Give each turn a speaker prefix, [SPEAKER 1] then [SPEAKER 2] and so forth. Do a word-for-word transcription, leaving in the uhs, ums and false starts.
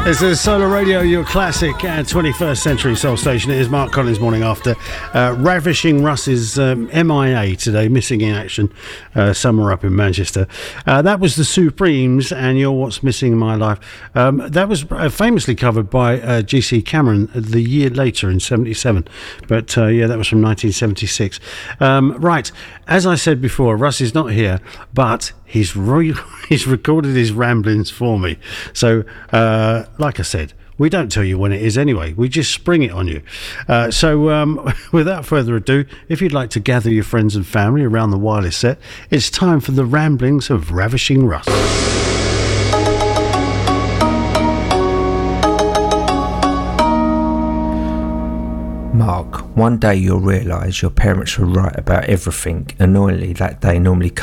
[SPEAKER 1] This is Solar Radio, your classic uh, twenty-first century soul station. It is Mark Collins morning after. Uh, Ravishing Russ is um, M I A today, missing in action uh, somewhere up in Manchester. Uh, that was the Supremes and You're What's Missing in My Life. Um, that was uh, famously covered by uh, G C Cameron the year later in seventy-seven. But uh, yeah, that was from nineteen seventy-six. Um, right, as I said before, Russ is not here, but he's re- he's recorded his ramblings for me. So, uh, like I said, we don't tell you when it is anyway. We just spring it on you. Uh, so, um, without further ado, if you'd like to gather your friends and family around the wireless set, it's time for the ramblings of Ravishing Russ.
[SPEAKER 2] Mark, one day you'll realise your parents were right about everything. Annoyingly, that day normally